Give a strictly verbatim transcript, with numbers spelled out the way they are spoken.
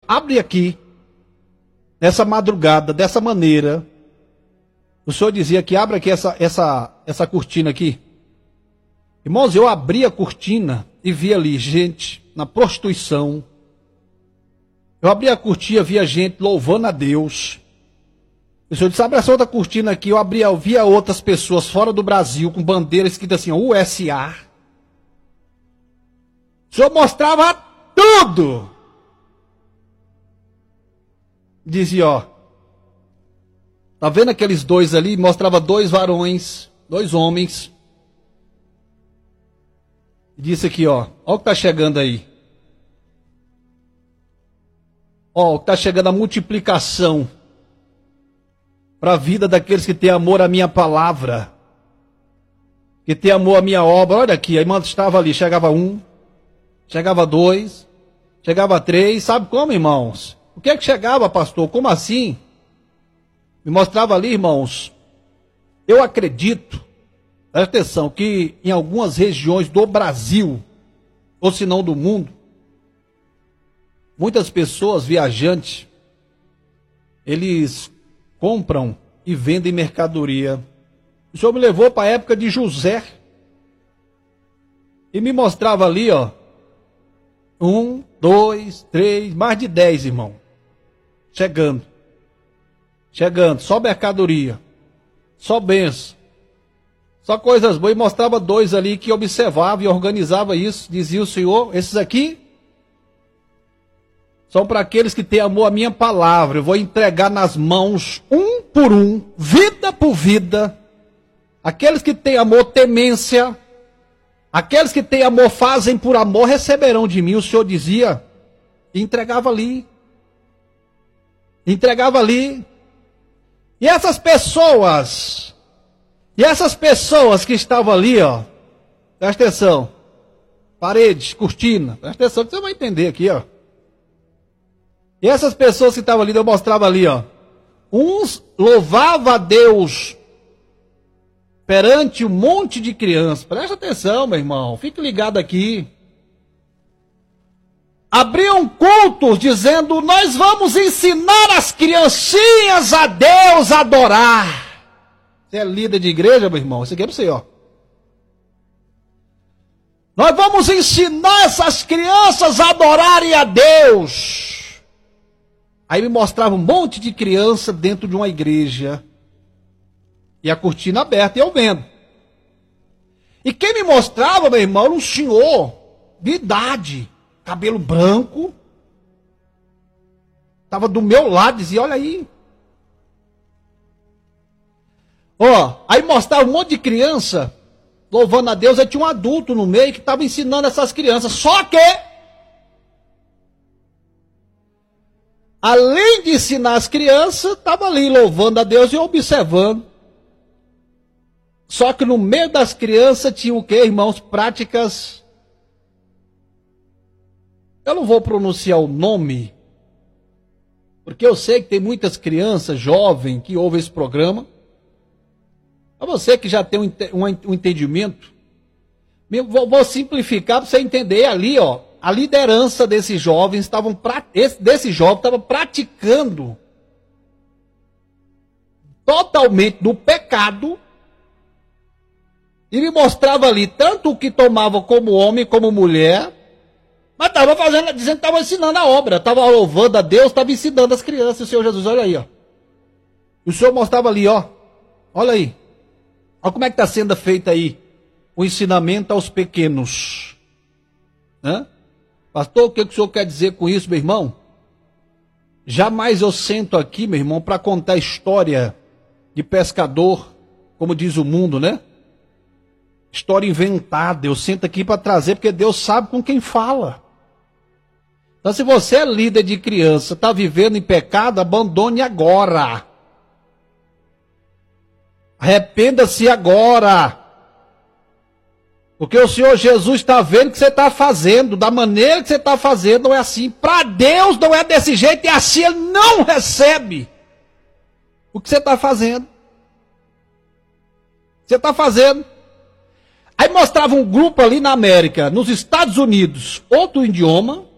abre aqui, nessa madrugada, dessa maneira. O Senhor dizia que abre aqui essa, essa, essa cortina aqui. Irmãos, eu abri a cortina e vi ali gente na prostituição. Eu abri a cortina e via gente louvando a Deus. O Senhor disse, abre essa outra cortina aqui. Eu abri, eu via outras pessoas fora do Brasil com bandeiras escritas assim, U S A. O Senhor mostrava tudo. Dizia, ó, tá vendo aqueles dois ali? Mostrava dois varões, dois homens. Disse aqui, ó, ó o que tá chegando aí. Ó, o que tá chegando a multiplicação para a vida daqueles que têm amor à minha palavra, que têm amor à minha obra. Olha aqui, a irmã estava ali, chegava um, chegava dois, chegava três, sabe como, irmãos? O que é que chegava, pastor? Como assim? Me mostrava ali, irmãos. Eu acredito, presta atenção, que em algumas regiões do Brasil, ou se não do mundo, muitas pessoas, viajantes, eles compram e vendem mercadoria. O Senhor me levou para a época de José e me mostrava ali, ó, um, dois, três, mais de dez, irmão, chegando, chegando, só mercadoria, só bênção, só coisas boas. E mostrava dois ali que observava e organizava isso. Dizia o Senhor, esses aqui são para aqueles que têm amor à minha palavra. Eu vou entregar nas mãos, um por um, vida por vida. Aqueles que têm amor, temência. Aqueles que têm amor, fazem por amor, receberão de mim. O Senhor dizia, e entregava ali. Entregava ali. E essas pessoas, e essas pessoas que estavam ali, ó, presta atenção, paredes, cortina, presta atenção que você vai entender aqui, ó. E essas pessoas que estavam ali, eu mostrava ali, ó. Uns louvavam a Deus perante um monte de crianças. Presta atenção, meu irmão. Fique ligado aqui. Abriam cultos dizendo, nós vamos ensinar as criancinhas a Deus a adorar. Você é líder de igreja, meu irmão? Isso aqui é para você, ó. Nós vamos ensinar essas crianças a adorarem a Deus. Aí me mostrava um monte de criança dentro de uma igreja. E a cortina aberta e eu vendo. E quem me mostrava, meu irmão, era um senhor de idade. Cabelo branco. Estava do meu lado, dizia, olha aí. Ó, aí mostrava um monte de criança louvando a Deus. Aí tinha um adulto no meio que estava ensinando essas crianças. Só que além de ensinar as crianças, estava ali louvando a Deus e observando. Só que no meio das crianças tinha o quê, irmãos? Práticas. Eu não vou pronunciar o nome, porque eu sei que tem muitas crianças jovens que ouvem esse programa. A você que já tem um, um, um entendimento, vou, vou simplificar para você entender ali, ó. A liderança desses jovens estavam desse jovem estava praticando totalmente do pecado e me mostrava ali tanto o que tomava como homem como mulher, mas estava fazendo, dizendo que estava ensinando a obra, estava louvando a Deus, estava ensinando as crianças. O Senhor Jesus, olha aí, ó. E o Senhor mostrava ali, ó. Olha aí. Olha como é que está sendo feito aí o ensinamento aos pequenos. Hã? Pastor, o que o senhor quer dizer com isso, meu irmão? Jamais eu sento aqui, meu irmão, para contar história de pescador, como diz o mundo, né? História inventada. Eu sento aqui para trazer, porque Deus sabe com quem fala. Então, se você é líder de criança, está vivendo em pecado, abandone agora. Arrependa-se agora. Porque o Senhor Jesus está vendo o que você está fazendo, da maneira que você está fazendo, não é assim. Para Deus não é desse jeito, e assim Ele não recebe o que você está fazendo. Você está fazendo. Aí mostrava um grupo ali na América, nos Estados Unidos, outro idioma,